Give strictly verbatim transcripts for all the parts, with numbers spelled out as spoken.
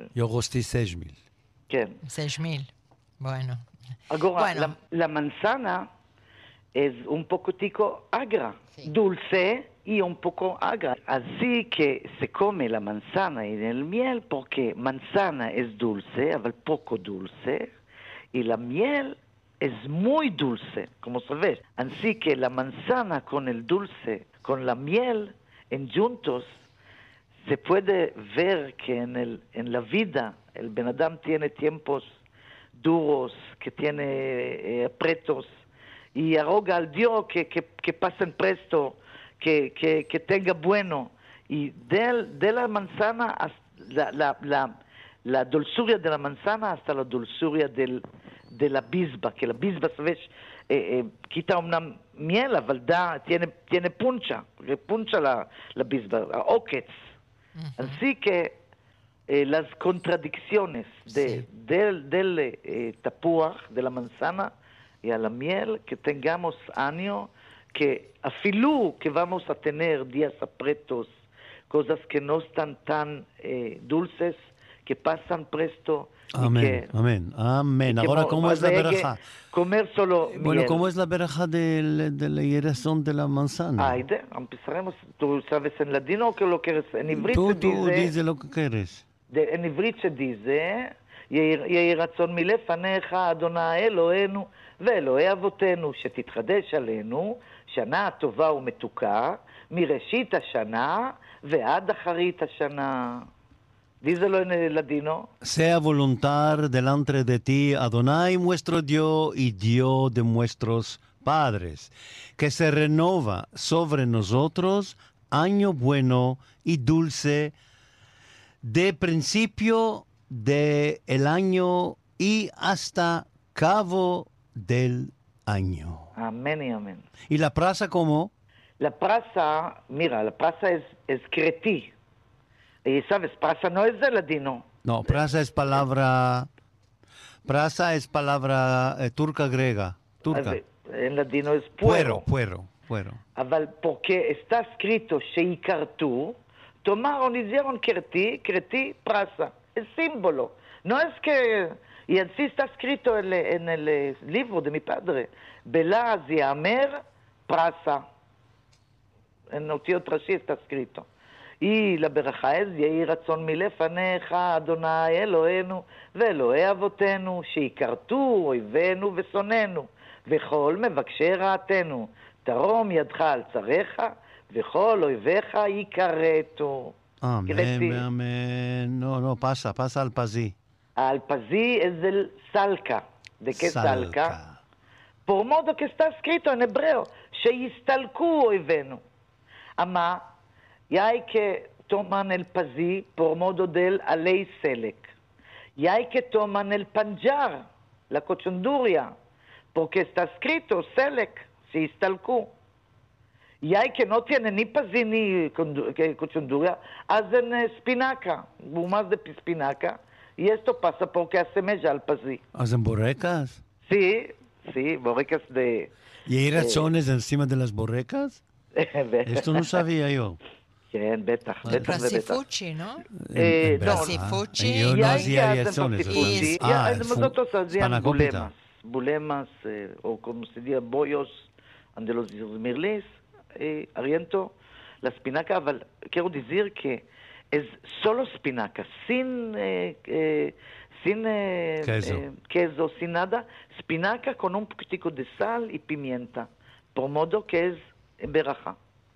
Yo costí seis mil. כן. seis mil. Bueno. Agora, Bueno. la, la manzana es un poquitico agra, Sí. dulce y un poco agra. Así que se come la manzana en el miel porque manzana es dulce, pero poco dulce, y la miel es muy dulce, como sabes. Así que la manzana con el dulce, con la miel en juntos, se puede ver que en, el, en la vida el Ben Adam tiene tiempos duros, que tiene eh, aprietos, y arroga al Dios que, que, que pasen presto, que, que, que tenga bueno. Y de, de la manzana, hasta la, la, la, la dulzura de la manzana hasta la dulzura del, de la bisba, que la bisba, ¿sabes? Eh, eh, quita una miel, אבל da, tiene, tiene puncha, porque puncha la, la bisba, העוקץ. Así que eh, las contradicciones de, Sí. del, del eh, tapuaj, de la manzana y a la miel, que tengamos año, que afilú que vamos a tener días aprietos, cosas que no están tan eh, dulces, que pasan presto. Amén, y que, amén, amén. y que Ahora, mo- ¿cómo es la de- veraja? comer solo Bueno, miel. ¿cómo es la veraja del, de la hierazón de la manzana? Ah, de, empezaremos, tú sabes en ladino o que lo que es en עברית Tú, se tú, dice, dice lo que quieres. de- en עברית se dice, יהי יהי רצון מלפניך, אדוני אלוהינו ואלוהי אבותינו, שתתחדש עלינו שנה טובה ומתוקה, מראשית השנה ועד אחרית השנה. Díselo en el ladino. Sea voluntad delante de ti, Adonai, nuestro Dios y Dios de nuestros padres, que se renova sobre nosotros año bueno y dulce, de principio de el año y hasta cabo del año. Amén y amén. ¿Y la praza cómo? La praza, mira, la praza es, es cretí. Y sabes, praza no es de ladino. No, praza es palabra, praza es palabra eh, turca griega, turca. En ladino es Puero, puero. puero, puero. אבל porque está escrito שיכרתו, תאמר o dijeron קרתי, קרתי פרסה. Es símbolo. No es que... Y así está escrito en, en el libro de mi padre. בלעז יאמר פרסה. En אותיות ראשי está escrito. Y la ברכה es יהי רצון מלפניך, אדוני אלוהינו ואלוהי אבותינו, שיכרתו אויבינו ושונאינו, וכל מבקשי רעתנו. תרום ידך על צריך, וכל אויביך יכרתו. Amén, amén. No, no, pasa, pasa al pazí. Al pazí es del salca. ¿De qué salca? Por modo que está escrito en hebreo, שיסתלקו אויבינו. Ama, y hay que toman el pazí por modo del alei selek. Y hay que toman el panjar, la cochonduria, porque está escrito selek. שיסתלקו. Y hay que no tiene ni pazí ni cochonduria, hacen espinaca, bumas de espinaca, y esto pasa porque asemeja al pazí. ¿Hacen borrecas? Sí, sí, borrecas de... ¿Y hay razones eh, encima de las borrecas? Esto no sabía yo. כן, בטח, בטח ובטח. פרסיפוצ'י, לא? No, פרסיפוצ'י. Yo no hacía hacen razones. pastipuzzi, Ah, y nosotros hacían spanakopita. bulemas, bulemas, eh, o como se dice, bollos, de los mirlis, eh, ariento, la espinaca, אבל quiero decir que es solo espinaca, sin, eh, eh, sin eh, queso. Eh, queso, sin nada, espinaca con un poquitico de sal y pimienta, por modo que es ברכה.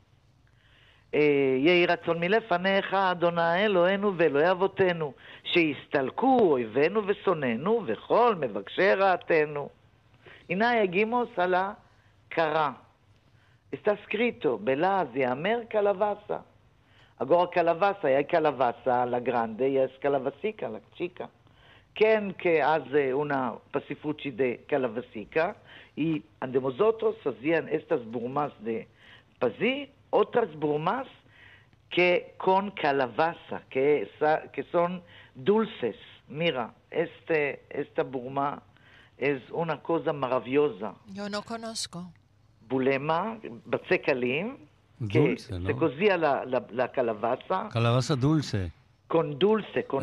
יהי רצון מלפניך, אדוני אלוהינו ואלוהי אבותינו, שיסתלקו אויבינו ושונאינו וכל מבקשי רעתנו. הנה יגימוס a la cara. Está escrito, בלעז יאמר calabaza. Agora calabaza, hay calabaza, la grande, y es calabasica, la chica. כן, que hace una pasifuchi de calabasica, y de nosotros hacían estas brumas de pazí, otras brumas que con calabaza, que, que son dulces. Mira, este, esta bruma es una cosa maravillosa. Yo no conozco. Bulema, batzekalim, que Dulce, ¿no? se cocía la, la, la calabaza. Calabaza dulce. Con dulce, con